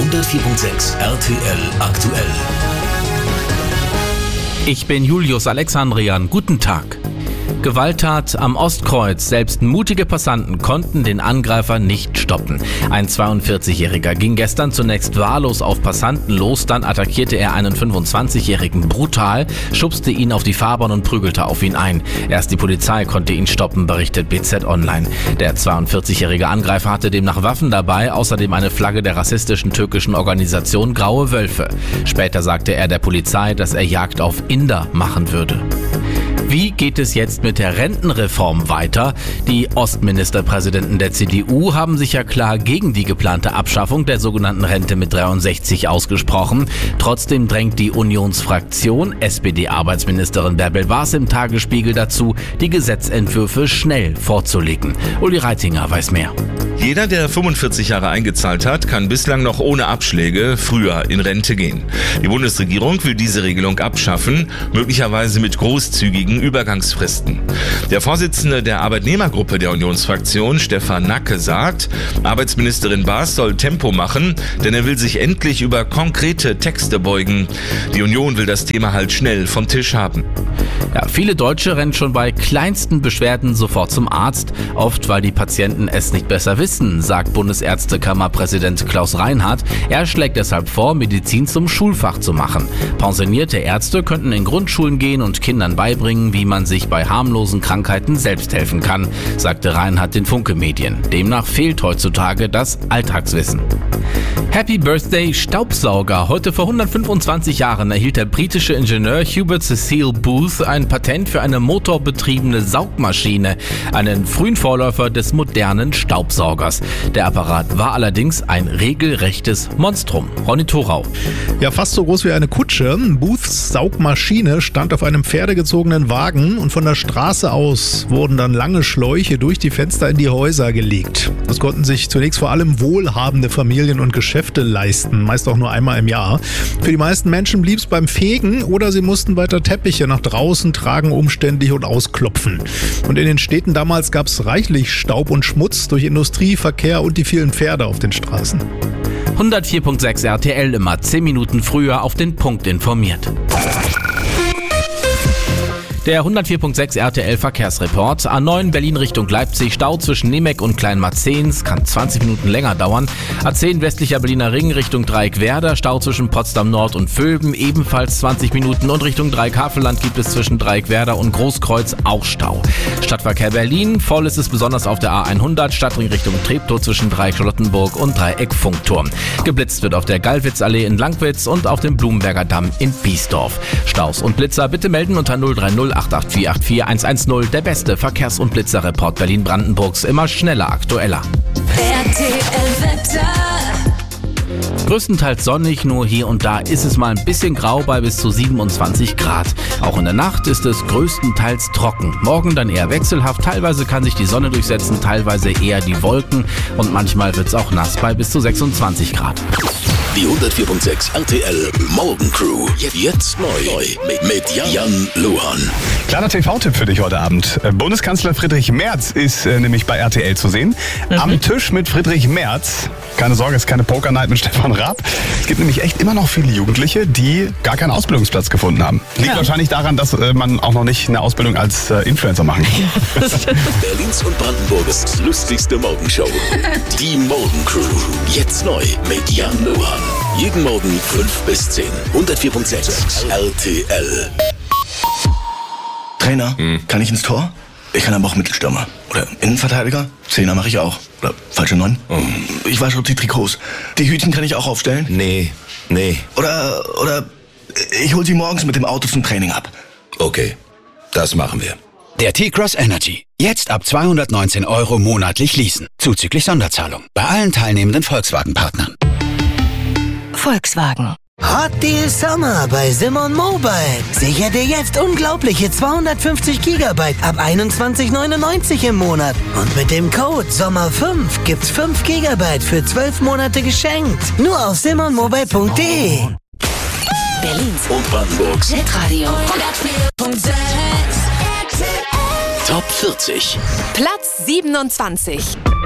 104.6 RTL aktuell. Ich bin Julius Alexandrian. Guten Tag. Gewalttat am Ostkreuz. Selbst mutige Passanten konnten den Angreifer nicht stoppen. Ein 42-Jähriger ging gestern zunächst wahllos auf Passanten los, dann attackierte er einen 25-Jährigen brutal, schubste ihn auf die Fahrbahn und prügelte auf ihn ein. Erst die Polizei konnte ihn stoppen, berichtet BZ Online. Der 42-jährige Angreifer hatte demnach Waffen dabei, außerdem eine Flagge der rassistischen türkischen Organisation Graue Wölfe. Später sagte er der Polizei, dass er Jagd auf Inder machen würde. Wie geht es jetzt mit der Rentenreform weiter? Die Ostministerpräsidenten der CDU haben sich ja klar gegen die geplante Abschaffung der sogenannten Rente mit 63 ausgesprochen. Trotzdem drängt die Unionsfraktion SPD-Arbeitsministerin Bärbel Baas im Tagesspiegel dazu, die Gesetzentwürfe schnell vorzulegen. Uli Reitinger weiß mehr. Jeder, der 45 Jahre eingezahlt hat, kann bislang noch ohne Abschläge früher in Rente gehen. Die Bundesregierung will diese Regelung abschaffen, möglicherweise mit großzügigen Übergangsfristen. Der Vorsitzende der Arbeitnehmergruppe der Unionsfraktion, Stefan Nacke, sagt, Arbeitsministerin Baas soll Tempo machen, denn er will sich endlich über konkrete Texte beugen. Die Union will das Thema halt schnell vom Tisch haben. Ja, viele Deutsche rennen schon bei kleinsten Beschwerden sofort zum Arzt, oft weil die Patienten es nicht besser wissen, sagt Bundesärztekammerpräsident Klaus Reinhardt. Er schlägt deshalb vor, Medizin zum Schulfach zu machen. Pensionierte Ärzte könnten in Grundschulen gehen und Kindern beibringen, wie man sich bei harmlosen Krankheiten selbst helfen kann, sagte Reinhardt den Funke-Medien. Demnach fehlt heutzutage das Alltagswissen. Happy Birthday Staubsauger. Heute vor 125 Jahren erhielt der britische Ingenieur Hubert Cecil Booth ein Patent für eine motorbetriebene Saugmaschine, einen frühen Vorläufer des modernen Staubsaugers. Der Apparat war allerdings ein regelrechtes Monstrum. Ronny Thorau. Ja, fast so groß wie eine Kutsche. Booths Saugmaschine stand auf einem pferdegezogenen Wagen und von der Straße aus wurden dann lange Schläuche durch die Fenster in die Häuser gelegt. Das konnten sich zunächst vor allem wohlhabende Familien und Geschäfte leisten, meist auch nur einmal im Jahr. Für die meisten Menschen blieb es beim Fegen oder sie mussten weiter Teppiche nach draußen tragen, umständlich und ausklopfen. Und in den Städten damals gab es reichlich Staub und Schmutz durch Industrie, Verkehr und die vielen Pferde auf den Straßen. 104.6 RTL immer 10 Minuten früher auf den Punkt informiert. Der 104.6 RTL Verkehrsreport. A9 Berlin Richtung Leipzig, Stau zwischen Nimeck und Kleinmarzehns, kann 20 Minuten länger dauern. A10 westlicher Berliner Ring Richtung Dreieckwerder, Stau zwischen Potsdam Nord und Vöben, ebenfalls 20 Minuten. Und Richtung Dreieckhavelland gibt es zwischen Dreieckwerder und Großkreuz auch Stau. Stadtverkehr Berlin, voll ist es besonders auf der A100, Stadtring Richtung Treptow zwischen Dreieck Charlottenburg und Dreieck Funkturm. Geblitzt wird auf der Gallwitzallee in Langwitz und auf dem Blumenberger Damm in Biesdorf. Staus und Blitzer bitte melden unter 030 884 110. Der beste Verkehrs- und Blitzerreport Berlin-Brandenburgs. Immer schneller, aktueller. RTL-Wetter. Größtenteils sonnig, nur hier und da ist es mal ein bisschen grau bei bis zu 27 Grad. Auch in der Nacht ist es größtenteils trocken. Morgen dann eher wechselhaft, teilweise kann sich die Sonne durchsetzen, teilweise eher die Wolken und manchmal wird es auch nass bei bis zu 26 Grad. Die 104.6 RTL Morgencrew. Jetzt neu mit Jan Luhan. Kleiner TV-Tipp für dich heute Abend. Bundeskanzler Friedrich Merz ist nämlich bei RTL zu sehen. Am Tisch mit Friedrich Merz. Keine Sorge, es ist keine Poker-Night mit Stefan Raab. Es gibt nämlich echt immer noch viele Jugendliche, die gar keinen Ausbildungsplatz gefunden haben. Liegt wahrscheinlich daran, dass man auch noch nicht eine Ausbildung als Influencer machen kann. Berlins und Brandenburgs lustigste Morgenshow. Die Morgencrew. Jetzt neu mit Jan Luhan. Jeden Morgen 5 bis 10. 104.6 RTL. Trainer, kann ich ins Tor? Ich kann aber auch Mittelstürmer. Oder Innenverteidiger? Zehner mache ich auch. Oder falsche 9? Ich wasche die Trikots. Die Hütchen kann ich auch aufstellen? Nee. Oder ich hol sie morgens mit dem Auto zum Training ab. Okay, das machen wir. Der T-Cross Energy. Jetzt ab 219 € monatlich leasen. Zuzüglich Sonderzahlung. Bei allen teilnehmenden Volkswagen-Partnern. Volkswagen. Hot Deal Summer bei Simon Mobile. Sicher dir jetzt unglaubliche 250 GB ab 21,99 im Monat. Und mit dem Code SOMMER5 gibt's 5 GB für 12 Monate geschenkt. Nur auf simonmobile.de. Berlins Und Brandenburgs Hitradio 104.6 Top 40. Platz 27.